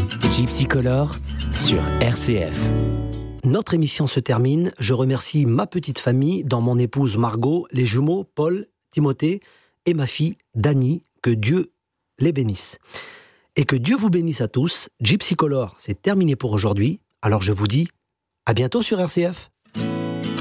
Gypsy Color sur RCF. Notre émission se termine. Je remercie ma petite famille, dont mon épouse Margot, les jumeaux Paul, Timothée et ma fille Dani. Que Dieu les bénisse. Et que Dieu vous bénisse à tous. Gypsy Color, c'est terminé pour aujourd'hui. Alors je vous dis à bientôt sur RCF.